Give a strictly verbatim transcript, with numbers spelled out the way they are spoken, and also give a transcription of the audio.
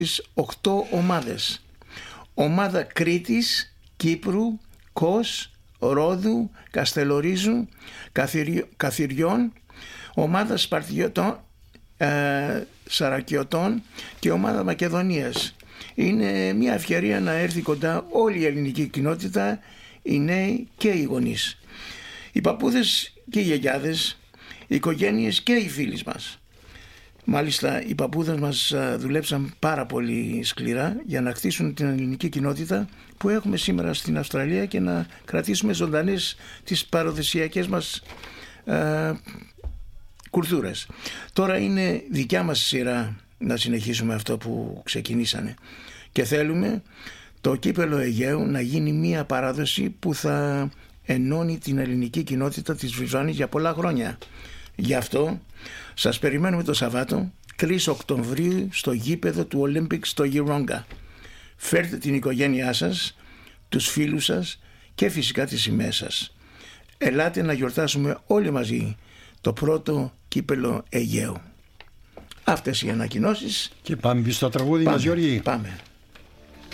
οκτώ ομάδες. Ομάδα Κρήτης, Κύπρου, Κος, Ρόδου, Καστελορίζου, Καθυριών, Καθυριών, ομάδα Σπαρτιωτών, ε, Σαρακιωτών και ομάδα Μακεδονίας. Είναι μια ευκαιρία να έρθει κοντά όλη η ελληνική κοινότητα, οι νέοι και οι γονείς, οι παππούδες και οι γιαγιάδες, οι οικογένειες και οι φίλοι μας. Μάλιστα οι παππούδες μας δουλέψαν πάρα πολύ σκληρά για να χτίσουν την ελληνική κοινότητα που έχουμε σήμερα στην Αυστραλία και να κρατήσουμε ζωντανές τις παραδοσιακές μας ε, κουλτούρες. Τώρα είναι δικιά μας σειρά να συνεχίσουμε αυτό που ξεκινήσανε και θέλουμε το κύπελλο Αιγαίου να γίνει μια παράδοση που θα ενώνει την ελληνική κοινότητα της Βριζόνης για πολλά χρόνια. Γι' αυτό σας περιμένουμε το Σαββάτο τρεις Οκτωβρίου στο γήπεδο του Olympics στο Γιρόγκα. Φέρτε την οικογένειά σας, τους φίλους σας και φυσικά τις σημαίες σας. Ελάτε να γιορτάσουμε όλοι μαζί το πρώτο κύπελλο Αιγαίου. Αυτές οι ανακοινώσεις. Και πάμε στο τραγούδι μας, Γιώργη. Πάμε.